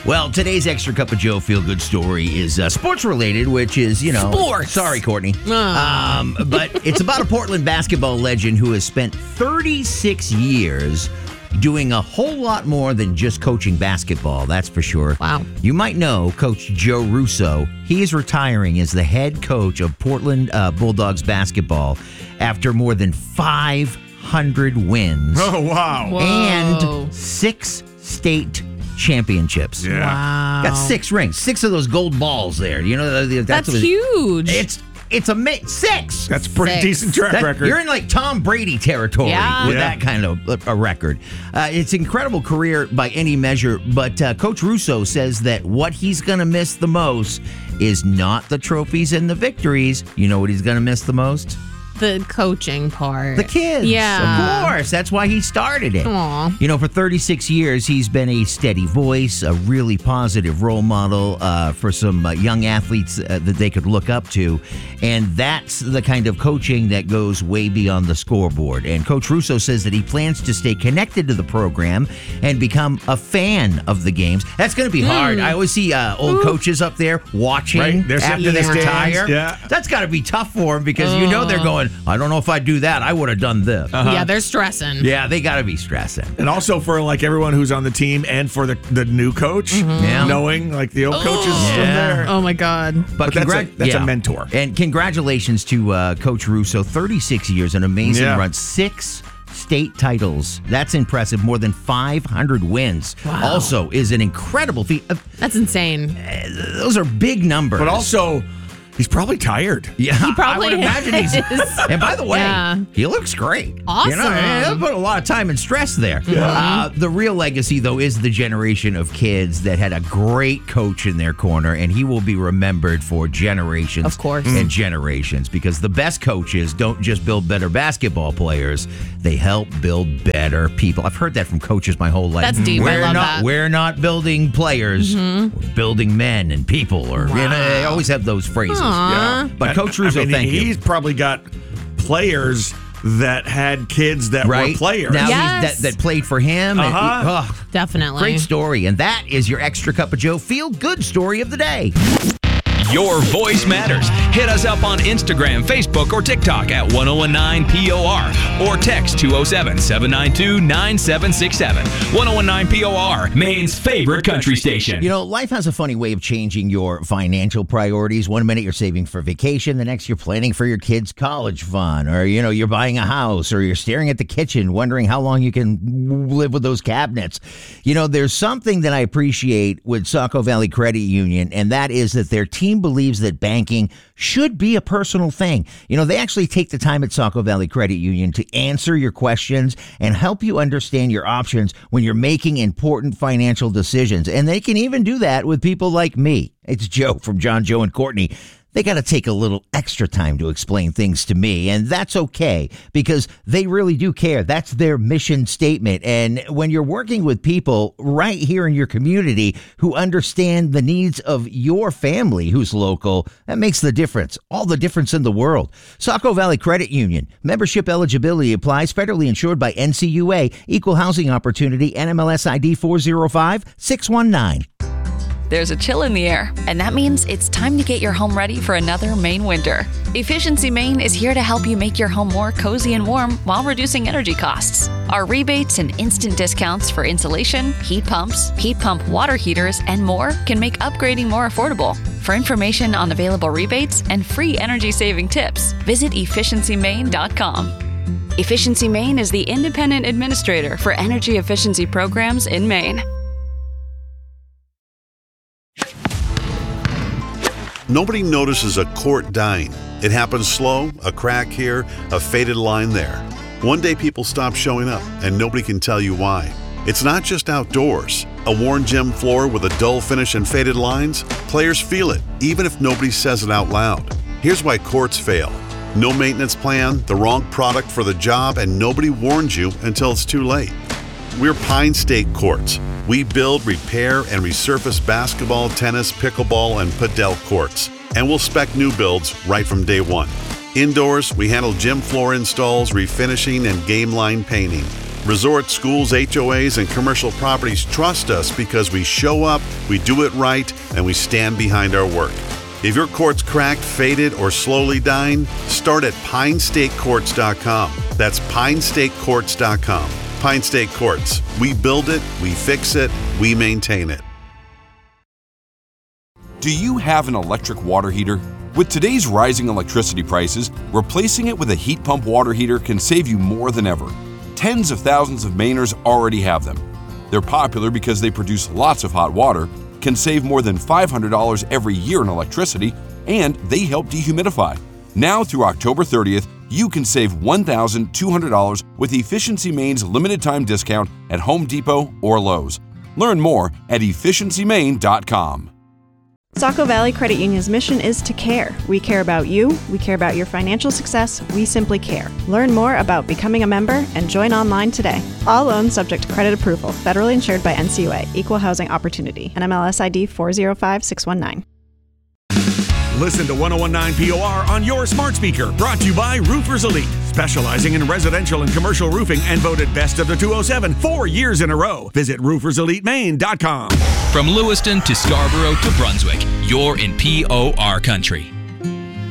Well, today's Extra Cup of Joe feel-good story is sports-related, which is, Sports. Sorry, Courtney. But it's about a Portland basketball legend who has spent 36 years doing a whole lot more than just coaching basketball, that's for sure. Wow. You might know Coach Joe Russo. He is retiring as the head coach of Portland Bulldogs basketball after more than 500 wins. Oh, wow. Whoa. And 6 state championships. Yeah. Wow. Got 6 rings, 6 of those gold balls there. That's huge. It's amazing. 6. That's a pretty 6. decent track record. You're in like Tom Brady territory with that kind of a record. It's an incredible career by any measure, but Coach Russo says that what he's going to miss the most is not the trophies and the victories. You know what he's going to miss the most? The coaching part. The kids. Yeah. Of course. That's why he started it. Aw. For 36 years, he's been a steady voice, a really positive role model for some young athletes that they could look up to. And that's the kind of coaching that goes way beyond the scoreboard. And Coach Russo says that he plans to stay connected to the program and become a fan of the games. That's going to be hard. I always see old coaches up there watching after they retire. Yeah. That's got to be tough for them because they're going, I don't know if I'd do that. I would have done this. Yeah, they're stressing. Yeah, they got to be stressing. And also for like everyone who's on the team and for the new coach, knowing like the old coaches from there. Oh, my God. But that's a mentor. And congratulations to Coach Russo. 36 years, an amazing run. 6 state titles. That's impressive. More than 500 wins. Wow. Also is an incredible feat. That's insane. Those are big numbers. But also, he's probably tired. Yeah, He probably I would imagine he's. And by the way, he looks great. Awesome. He put a lot of time and stress there. Yeah. The real legacy, though, is the generation of kids that had a great coach in their corner, and he will be remembered for generations, Of course. and generations, because the best coaches don't just build better basketball players; they help build better people. I've heard that from coaches my whole life. That's deep. I love that. We're not building players; we're building men and people. Or they always have those phrases. Yeah. But Coach Russo, thank you. He's probably got players that had kids that were players. Now Yes. that played for him. And Definitely. great story. And that is your Extra Cup of Joe feel-good story of the day. Your voice matters. Hit us up on Instagram, Facebook, or TikTok at 1019POR or text 207-792-9767. 1019POR, Maine's favorite country station. Life has a funny way of changing your financial priorities. One minute you're saving for vacation, the next you're planning for your kids' college fund, or you're buying a house, or you're staring at the kitchen wondering how long you can live with those cabinets. There's something that I appreciate with Saco Valley Credit Union, and that is that their team believes that banking should be a personal thing. They actually take the time at Saco Valley Credit Union to answer your questions and help you understand your options when you're making important financial decisions. And they can even do that with people like me. It's Joe from John, Joe, and Courtney. They got to take a little extra time to explain things to me, and that's okay because they really do care. That's their mission statement. And when you're working with people right here in your community who understand the needs of your family who's local, that makes the difference, all the difference in the world. Saco Valley Credit Union. Membership eligibility applies. Federally insured by NCUA. Equal housing opportunity. NMLS ID 405619. There's a chill in the air, and that means it's time to get your home ready for another Maine winter. Efficiency Maine is here to help you make your home more cozy and warm while reducing energy costs. Our rebates and instant discounts for insulation, heat pump water heaters, and more can make upgrading more affordable. For information on available rebates and free energy-saving tips, visit efficiencymaine.com. Efficiency Maine is the independent administrator for energy efficiency programs in Maine. Nobody notices a quart dying. It happens slow, a crack here, a faded line there. One day people stop showing up, and nobody can tell you why. It's not just outdoors. A worn gym floor with a dull finish and faded lines? Players feel it, even if nobody says it out loud. Here's why courts fail. No maintenance plan, the wrong product for the job, and nobody warns you until it's too late. We're Pine State Courts. We build, repair, and resurface basketball, tennis, pickleball, and padel courts. And we'll spec new builds right from day one. Indoors, we handle gym floor installs, refinishing, and game line painting. Resorts, schools, HOAs, and commercial properties trust us because we show up, we do it right, and we stand behind our work. If your court's cracked, faded, or slowly dying, start at PineStateCourts.com. That's PineStateCourts.com. Pine State Courts. We build it, we fix it, we maintain it. Do you have an electric water heater? With today's rising electricity prices, replacing it with a heat pump water heater can save you more than ever. Tens of thousands of Mainers already have them. They're popular because they produce lots of hot water, can save more than $500 every year in electricity, and they help dehumidify. Now through October 30th, you can save $1,200 with Efficiency Maine's limited time discount at Home Depot or Lowe's. Learn more at efficiencymaine.com. Saco Valley Credit Union's mission is to care. We care about you. We care about your financial success. We simply care. Learn more about becoming a member and join online today. All loans subject to credit approval. Federally insured by NCUA. Equal Housing Opportunity. NMLS ID 405619. Listen to 1019 POR on your smart speaker. Brought to you by Roofers Elite, specializing in residential and commercial roofing and voted best of the 207 4 years in a row. Visit rooferselitemaine.com. From Lewiston to Scarborough to Brunswick, you're in POR country.